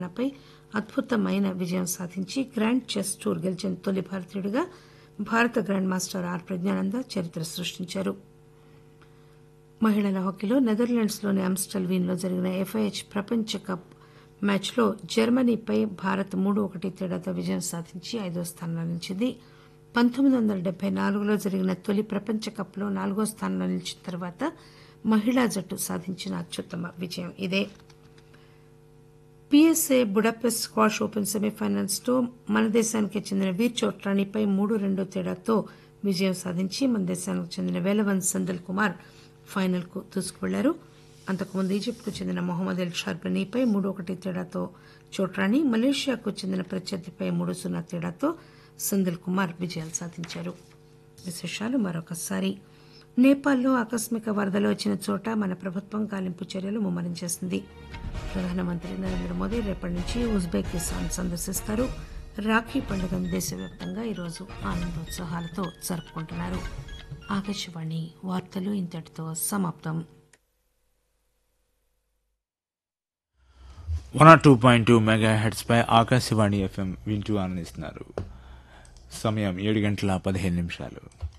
పై అద్భుతమైన విజయం సాధించి గ్రాండ్ చెస్ టూర్ గెలిచిన తొలి భారతీయుడిగా భారత గ్రాండ్ మాస్టర్ ఆర్ ప్రజ్ఞానంద చరిత్ర సృష్టించారు. మహిళల హాకీలో నెదర్లాండ్స్లోని ఆమ్స్టల్వీన్లో జరిగిన ఎఫ్ఐహెచ్ ప్రపంచ కప్ మ్యాచ్లో జర్మనీపై భారత్ 3-1 తేడాతో విజయం సాధించి 5వ స్థానంలో నిలిచింది. 1974లో జరిగిన తొలి ప్రపంచ కప్లో 4వ స్థానంలో నిలిచిన తర్వాత మహిళా జట్టు సాధించిన అత్యుత్తమ విజయం ఇదే. పిఎస్ఏ బుడాపెస్ట్ స్క్వాష్ ఓపెన్ సెమీఫైనల్స్లో మన దేశానికి చెందిన వీర్ చోట్రాణిపై 3-2 తేడాతో విజయం సాధించి మన దేశానికి చెందిన వేలవన్ సందల్ కుమార్ ఫైనల్కు దూసుకువెళ్లారు. అంతకుముందు ఈజిప్ట్కు చెందిన మొహమ్మద్ ఎల్ షార్బనీపై 3-1 తేడాతో చోట్రాణి, మలేషియాకు చెందిన ప్రత్యర్థిపై 3-0 తేడాతో సందల్ కుమార్ విజయాలు సాధించారు. విశేషాలు మరొకసారి. నేపాల్లో ఆకస్మిక వరదలు వచ్చిన చోట మన ప్రభుత్వం గాలింపు చర్యలు ముమ్మరం చేసింది. ప్రధానమంత్రి నరేంద్ర మోదీ రేపటి నుంచి ఉజ్బెకిస్తాన్ సందర్శిస్తారు. రాఖీ పండుగను దేశవ్యాప్తంగా ఈరోజు ఆనందోత్సాహాలతో జరుపుకుంటున్నారు. ఆకాశవాణి వార్తలు ఇంతటితో సమాప్తం. 102.2 మెగాహెర్ట్జ్ పై ఆకాశవాణి FM వింటూ ఆనందిస్తున్నారు. సమయం 7:15